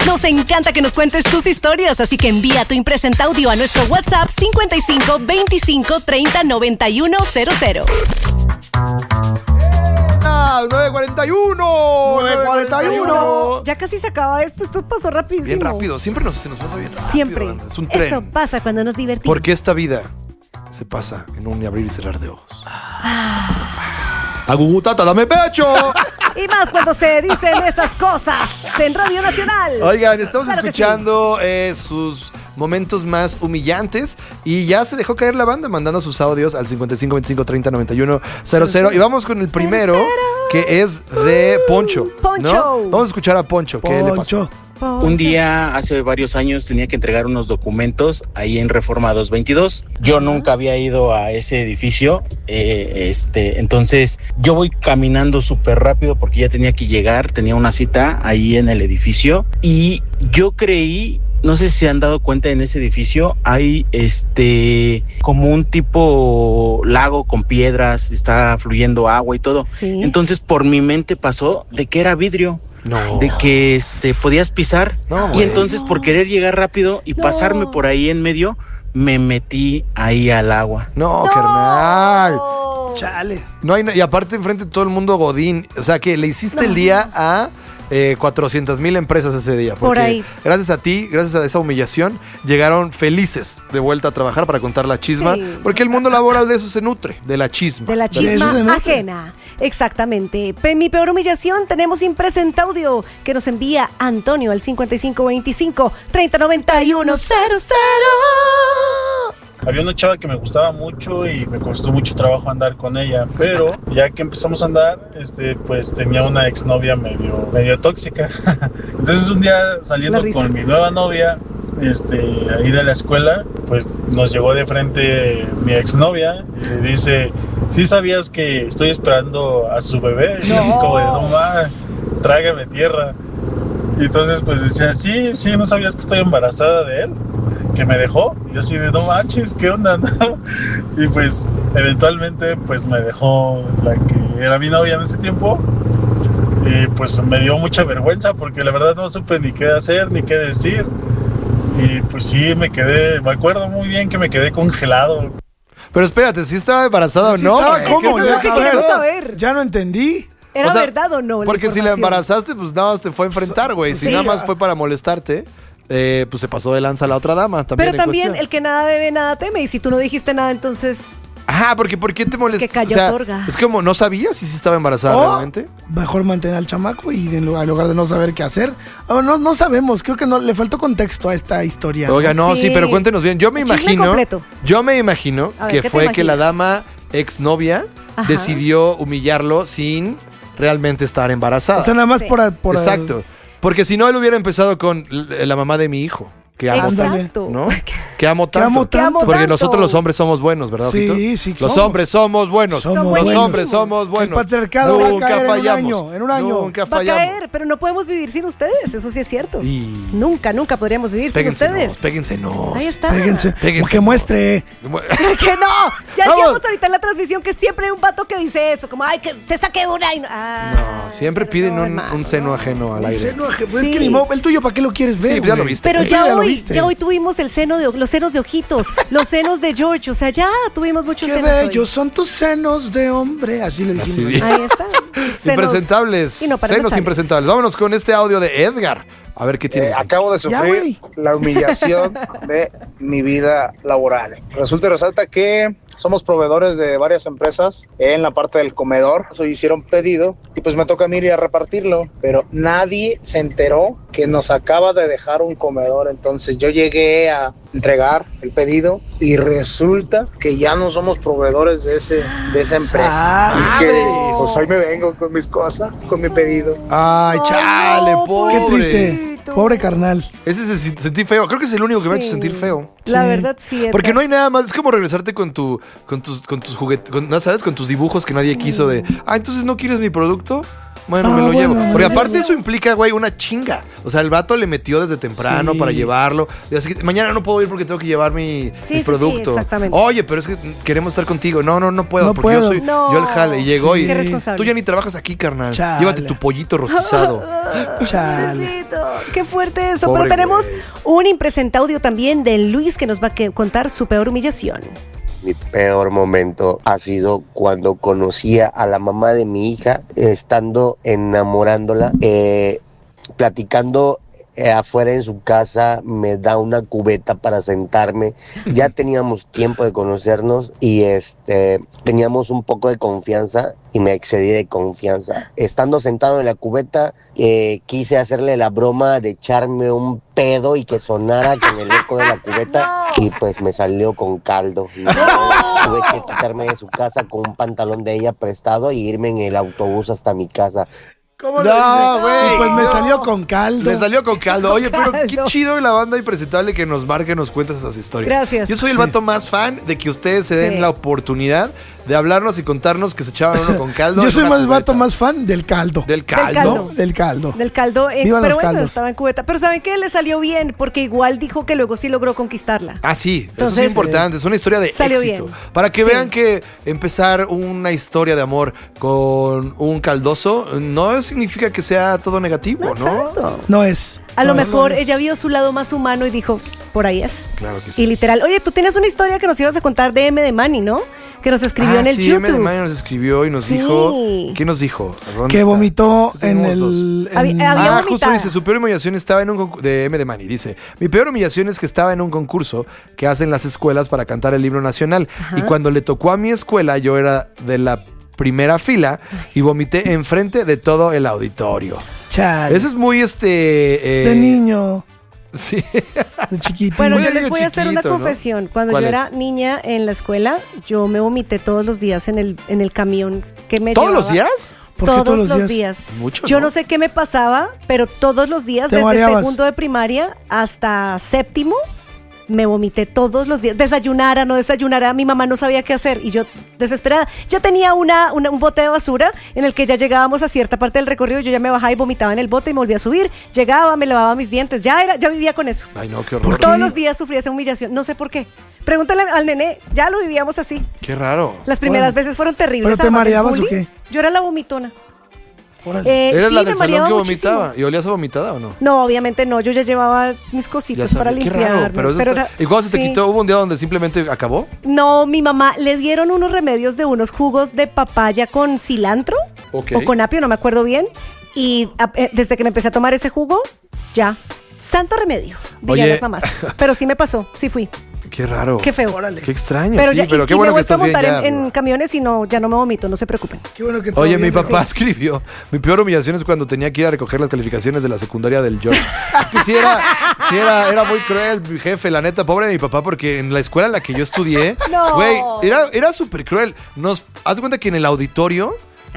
Nos encanta que nos cuentes tus historias, así que envía tu impresenta audio a nuestro WhatsApp 55 25 30 91 00. 9:41. Ya casi se acaba esto pasó rapidísimo. Bien rápido, siempre se nos pasa bien rápido. Siempre. Banda. Es un tren. Eso pasa cuando nos divertimos. Porque esta vida se pasa en un abrir y cerrar de ojos. Agugutata, dame pecho. Y más cuando se dicen esas cosas en Radio Nacional. Oigan, estamos Claro que escuchando sus momentos más humillantes y ya se dejó caer la banda mandando sus audios al 55 25 30 91 00 y vamos con el primero que es de Poncho. Poncho. ¿No? Vamos a escuchar a Poncho. ¿Qué le pasó? Un día, hace varios años, tenía que entregar unos documentos ahí en Reforma 222. Yo nunca había ido a ese edificio. Entonces, yo voy caminando súper rápido porque ya tenía que llegar. Tenía una cita ahí en el edificio. Y yo creí, no sé si se han dado cuenta, en ese edificio hay como un tipo lago con piedras, está fluyendo agua y todo. Sí. Entonces, por mi mente pasó de que era vidrio. No. De que podías pisar. No, y güey. entonces por querer llegar rápido y pasarme por ahí en medio, me metí ahí al agua. No, carnal. Chale. No hay y aparte enfrente de todo el mundo godín. O sea que le hiciste el día a 400,000 empresas ese día. Por ahí. Gracias a ti, gracias a esa humillación, llegaron felices de vuelta a trabajar para contar la chisma. Sí. Porque el mundo laboral de eso se nutre, de la chisma. De la eso chisma se nota. ajena. Exactamente. Mi peor humillación, tenemos impresenta audio que nos envía Antonio al 55 25 30 91 00. Había una chava que me gustaba mucho y me costó mucho trabajo andar con ella, pero ya que empezamos a andar, pues tenía una exnovia medio tóxica. Entonces un día saliendo con mi nueva novia, ahí de la escuela, pues nos llegó de frente mi exnovia y le dice: ¿sí sabías que estoy esperando a su bebé? Y así como de, no más, trágame tierra. Y entonces pues decía: sí, ¿no sabías que estoy embarazada de él? Que me dejó. Y yo así de, no manches, ¿qué onda? ¿No? Y pues eventualmente pues me dejó la que era mi novia en ese tiempo. Y pues me dio mucha vergüenza porque la verdad no supe ni qué hacer ni qué decir. Y pues sí, me acuerdo muy bien que me quedé congelado. Pero espérate, ¿sí estaba embarazada o Sí no? estaba, ¿cómo? Eso es lo que A queremos ver, saber. Ya no entendí. ¿Era O sea, verdad o no? Porque si la embarazaste, pues nada más te fue a enfrentar, güey. Si Sí. nada más fue para molestarte, pues se pasó de lanza la otra dama. También Pero en también cuestión. el que nada debe, nada teme. Y si tú no dijiste nada, entonces... Ajá, porque ¿por qué te molestas? Que calla otorga. Es como, ¿no sabías si sí estaba embarazada realmente? Mejor mantener al chamaco y en lugar de no saber qué hacer. No sabemos, creo que no le faltó contexto a esta historia. Oiga, no, Sí. sí, pero cuéntenos bien. Yo me El chisme imagino completo. A ver, que ¿qué te fue que la imaginas? dama exnovia Ajá. decidió humillarlo sin realmente estar embarazada. O sea, nada más Sí. por Exacto. Porque si no, él hubiera empezado con la mamá de mi hijo. Que amo Ándale. Exacto. ¿no? Que amo tanto. amo tanto. Porque tanto. nosotros los hombres somos buenos, ¿verdad, Sí, Ojito? sí, Los somos. hombres somos buenos. Somos los buenos. hombres somos buenos. El patriarcado va a Nunca caer en un fallamos. año, en un año. Nunca Va a fallamos. caer, pero no podemos vivir sin ustedes. Eso sí es cierto. Y Nunca podríamos vivir sin péguensenos, ustedes. péguensenos. Ahí está. Péguense. Péguense. Que muestre. Que no. Ya Vamos. decíamos ahorita en la transmisión que siempre hay un vato que dice eso. Como, ay, que se saque una y no. No, siempre piden no, un hermano, seno ajeno al aire. Pues Sí. es que ni modo, el tuyo, ¿para qué lo quieres ver? Sí, ya lo güey? viste. Pero El tuyo ya lo hoy, viste. ya hoy tuvimos los senos de ojitos, los senos de George, o sea, ya tuvimos muchos Qué senos hoy. bellos son tus senos de hombre. Así le Así dijimos. di- Ahí está. Senos Impresentables. y no para Senos empezar. impresentables. Vámonos con este audio de Edgar. A ver qué tiene. Acabo de Ya, güey. sufrir la humillación de mi vida laboral. Resulta y resalta que somos proveedores de varias empresas en la parte del comedor. Eso hicieron pedido y pues me toca a mí ir a repartirlo. Pero nadie se enteró que nos acaba de dejar un comedor. Entonces yo llegué a entregar el pedido y resulta que ya no somos proveedores de esa empresa. Y que pues hoy me vengo con mis cosas, con mi pedido. Ay, chale, no, pobre. Qué triste. Pobre carnal. Ese se sentí feo. Creo que es el único que me ha hecho Sí. sentir feo. La Sí. verdad sí. Edgar. Porque no hay nada más, es como regresarte con tus juguetes, ¿no sabes? Con tus dibujos que nadie quiso de, entonces no quieres mi producto. Bueno, me lo bueno, llevo. me Porque lo aparte llevo. eso implica, güey, una chinga. O sea, el vato le metió desde temprano Sí. para llevarlo. Y así que mañana no puedo ir porque tengo que llevar mi producto. exactamente. Oye, pero es que queremos estar contigo. No puedo. No porque puedo. yo el jale. Y llegó Sí. y Qué responsable. tú ya ni trabajas aquí, carnal. Chale. Llévate tu pollito rostizado. Chale. Pobrecito, qué fuerte eso. Pobre Pero tenemos güey. un impresente audio también de Luis que nos va a contar su peor humillación. Mi peor momento ha sido cuando conocí a la mamá de mi hija, estando enamorándola, platicando afuera en su casa, me da una cubeta para sentarme. Ya teníamos tiempo de conocernos y teníamos un poco de confianza y me excedí de confianza. Estando sentado en la cubeta, quise hacerle la broma de echarme un pedo y que sonara con el eco de la cubeta y pues me salió con caldo. Y tuve que quitarme de su casa con un pantalón de ella prestado y irme en el autobús hasta mi casa. ¿Cómo No, lo dice? güey, Y pues me no. salió con caldo. Le salió con caldo. Oye, pero qué caldo. chido la banda impresentable que nos marca y nos cuentas esas historias. Gracias. Yo soy el vato más fan de que ustedes se den Sí. la oportunidad de hablarnos y contarnos que se echaban uno con caldo. Yo en soy una más cubeta. vato más fan del caldo. Del caldo. caldo. Del caldo. Del caldo. Vivan Pero los bueno, caldos. estaba en cubeta. Pero ¿saben qué? Le salió bien porque igual dijo que luego sí logró conquistarla. Ah, sí, eso Entonces, es importante, es una historia de salió éxito. bien. Para que Sí. vean que empezar una historia de amor con un caldoso no significa que sea todo negativo, ¿no? Exacto. No es. A lo No es. mejor ella vio su lado más humano y dijo, por ahí es. Claro que sí. Y literal, oye, tú tienes una historia que nos ibas a contar de M de Manny, ¿no? Que nos escribió en el sí, YouTube. M. de Mayo nos escribió y nos Sí. dijo. ¿Qué nos dijo? ¿Dónde Que está? vomitó en Tenemos el. dos. Había Justo vomitada. dice, su peor humillación estaba en un concurso de M. de Manny. Dice, mi peor humillación es que estaba en un concurso que hacen las escuelas para cantar el himno nacional. Y cuando le tocó a mi escuela, yo era de la primera fila y vomité enfrente de todo el auditorio. Chale. Eso es muy De niño, Sí. de chiquito. Bueno, Muy yo les niño voy a hacer una chiquito, ¿no? confesión. Cuando ¿Cuál yo es? era niña en la escuela, yo me vomité todos los días en el camión que me ¿Todos los llevaba. días? ¿Por qué Todos los días. Es mucho, Yo ¿no? no sé qué me pasaba, pero todos los días, ¿Te desde mareabas? segundo de primaria hasta séptimo, me vomité todos los días. Desayunara, no desayunara, mi mamá no sabía qué hacer y yo desesperada. Yo tenía un bote de basura en el que ya llegábamos a cierta parte del recorrido, yo ya me bajaba y vomitaba en el bote y me volvía a subir. Llegaba, me lavaba mis dientes, ya vivía con eso. Ay, no, qué horror. Todos los días sufría esa humillación, no sé por qué. Pregúntale al nené, ya lo vivíamos así. Qué raro. Las primeras Bueno. veces fueron terribles. ¿Pero te además, el mareabas o bullying, qué? Yo era la vomitona. Órale. ¿Eras sí, la me del mareaba salón que muchísimo. vomitaba? ¿Y olías a vomitada o no? No, obviamente no. Yo ya llevaba mis cositas Ya para sabía, qué limpiarme. raro, pero eso está- era- ¿Y cuando se te sí. quitó? ¿Hubo un día donde simplemente acabó? No, mi mamá le dieron unos remedios de unos jugos de papaya con cilantro Ok. o con apio, no me acuerdo bien. Y desde que me empecé a tomar ese jugo, ya. Santo remedio, dirían Oye. las mamás. Pero sí me pasó, sí fui. Qué raro. Qué feo. Qué extraño, Pero sí, ya, pero y qué me bueno he que vuelto a estás bien montar ya. en Ruba. camiones y no, ya no me vomito, no se preocupen. Qué bueno que Oye, todavía mi no- papá escribió, mi peor humillación es cuando tenía que ir a recoger las calificaciones de la secundaria del George. Es que sí era muy cruel mi jefe, la neta, pobre de mi papá, porque en la escuela en la que yo estudié, No. güey, era súper cruel. Haz de cuenta que en el auditorio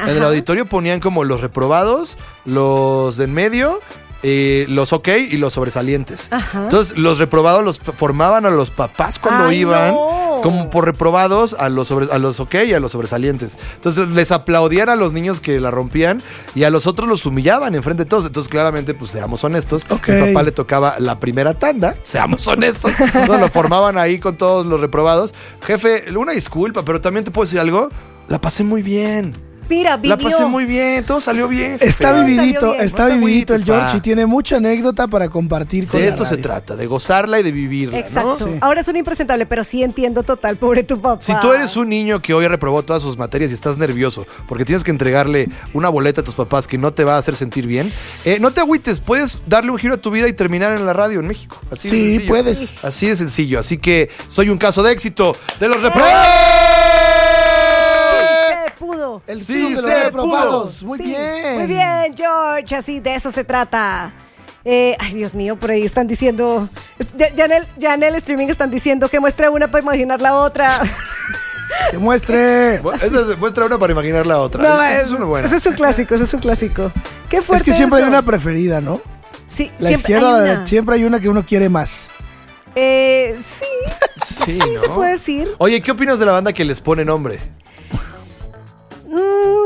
ponían como los reprobados, los de en medio, los ok y los sobresalientes. Ajá. Entonces, los reprobados los formaban a los papás cuando Ay, iban, no. como por reprobados a los ok y a los sobresalientes. Entonces, les aplaudían a los niños que la rompían y a los otros los humillaban enfrente de todos. Entonces, claramente, pues seamos honestos. Ok. Mi papá le tocaba la primera tanda, seamos honestos. Entonces, lo formaban ahí con todos los reprobados. Jefe, una disculpa, pero también te puedo decir algo. La pasé muy bien. Mira, vivió. La pasé muy bien, todo salió bien. jefe. Está Salió vividito, bien. está No te vividito el agüites, George pa. y tiene mucha anécdota para compartir con De la esto se radio. trata, de gozarla y de vivirla, Exacto. ¿no? Sí. Ahora es un impresentable, pero sí entiendo total, pobre tu papá. Si tú eres un niño que hoy reprobó todas sus materias y estás nervioso porque tienes que entregarle una boleta a tus papás que no te va a hacer sentir bien, no te agüites, puedes darle un giro a tu vida y terminar en la radio en México. Así de Sí, sencillo. puedes. Así de sencillo. Así que soy un caso de éxito de los reprobados. Se pudo. El Sí, club de los se reprobados. pudo. Muy Sí, bien. Muy bien, George. Así de eso se trata. Ay, Dios mío, por ahí están diciendo. Ya en el streaming están diciendo que muestre una para imaginar la otra. Que muestre. Muestra una para imaginar la otra. No, Esa es una buena. Ese es un clásico, ese es un clásico. Qué fuerte. Es que siempre eso. hay una preferida, ¿no? Sí, La siempre izquierda o hay la una. derecha. Siempre hay una que uno quiere más. Sí, sí, ¿no? se puede decir. Oye, ¿qué opinas de la banda que les pone nombre? No,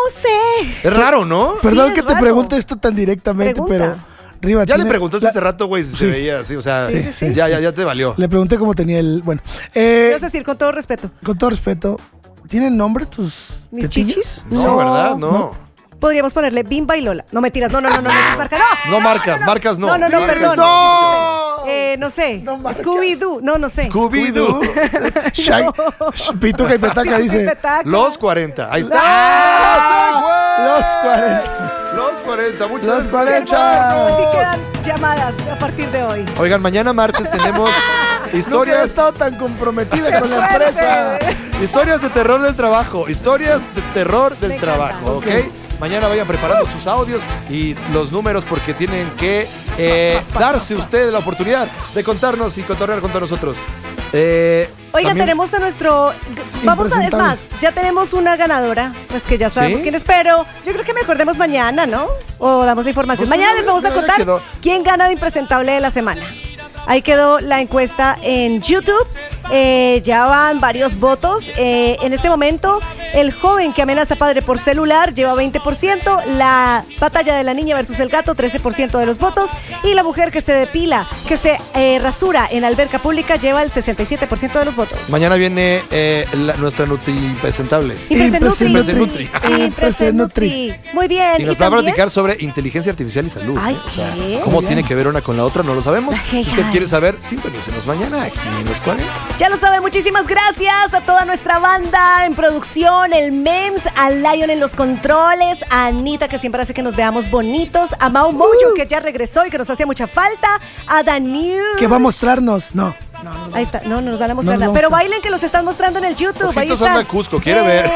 sé. Es raro, ¿no? Perdón es que te raro. pregunte esto tan directamente, Pregunta. pero Riva, Ya le tiene- preguntaste la- hace rato, güey, si se veía así, o sea, Sí, sí, sí. ya te valió. Le pregunté cómo tenía el... Bueno, Quiero decir con todo respeto. con todo respeto, ¿tienen nombre tus ¿Mis tetillas? chichis? No, ¿verdad? No. Podríamos ponerle Bimba y Lola. No, mentiras. No, esa es marca. No. No marcas, marcas no. No, Marcas perdón. ¡No! No sé. No marcas. Scooby-Doo. No sé. Scooby-Doo. Pituca y Petaca dice... Petaca. Los 40. Ahí está. Los 40. Los 40. Muchas Los gracias. 40. Así quedan llamadas a partir de hoy. Oigan, mañana martes tenemos Nunca he historias, estado tan comprometida con la empresa. historias de terror del trabajo. Historias de terror del Me trabajo, encanta. ¿ok? Mañana vayan preparando sus audios y los números porque tienen que darse ustedes la oportunidad de contarnos y cotorrear con todos nosotros. Oigan, también- tenemos a nuestro... Vamos a... Es Impresentable. más, ya tenemos una ganadora, pues que ya sabemos ¿Sí? quién es, pero yo creo que me acordemos mañana, ¿no? O damos la información. Pues Mañana sí, les vamos a ya contar quedó. quién gana de Impresentable de la semana. Ahí quedó la encuesta en YouTube. Ya van varios votos. En este momento, el joven que amenaza padre por celular lleva 20%. La batalla de la niña versus el gato, 13% de los votos. Y la mujer que se depila, que se rasura en alberca pública, lleva el 67% de los votos. Mañana viene nuestra Nutri presentable. Impresenutri. Impresenutri. Muy bien. Y nos va a también- platicar sobre inteligencia artificial y salud. Ay, ¿eh? O sea, ¿qué? cómo Bien. tiene que ver una con la otra, no lo sabemos. Ay, Si usted ay. quiere saber, sintonícenos mañana aquí en los 40. Ya lo sabe, muchísimas gracias a toda nuestra banda en producción, el MEMS, a Lion en los controles, a Anita que siempre hace que nos veamos bonitos, a Mau Mojo que ya regresó y que nos hacía mucha falta, a Daniel. Que va a mostrarnos. No. Ahí está, no nos van a No mostrar nos nada. vamos Pero a- bailen que los están mostrando en el YouTube. Ahí Ojitos están. anda Cusco, quiere ver.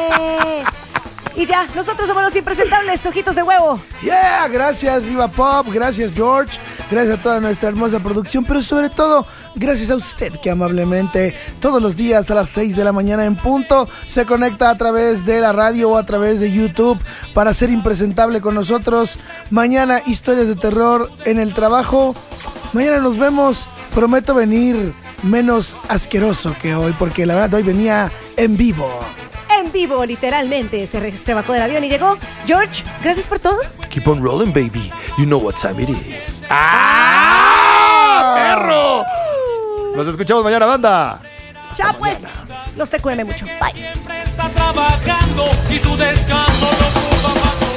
Y ya, nosotros somos los impresentables, ojitos de huevo. Yeah, gracias Riva Pop, gracias George, gracias a toda nuestra hermosa producción, pero sobre todo, gracias a usted que amablemente todos los días a las 6 de la mañana en punto se conecta a través de la radio o a través de YouTube para ser impresentable con nosotros. Mañana historias de terror en el trabajo. Mañana nos vemos, prometo venir menos asqueroso que hoy, porque la verdad hoy venía en vivo. En vivo, literalmente, se bajó del avión y llegó. George, gracias por todo. Keep on rolling, baby. You know what time it is. ¡Ah! ¡Perro! Nos escuchamos mañana, banda. Chao, pues. Los TQM mucho. Bye. Está trabajando y su descanso lo ocupa para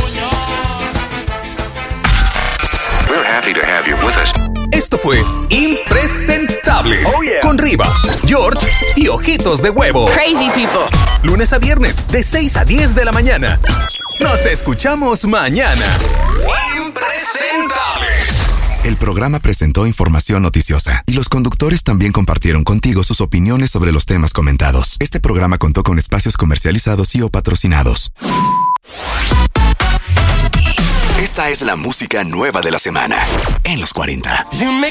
soñar. We're happy to have you with us. Esto fue Impresentables con Riva, George y Ojitos de Huevo. Crazy people. Lunes a viernes de 6 a 10 de la mañana. Nos escuchamos mañana. Impresentables. El programa presentó información noticiosa y los conductores también compartieron contigo sus opiniones sobre los temas comentados. Este programa contó con espacios comercializados y o patrocinados. Esta es la música nueva de la semana en los 40.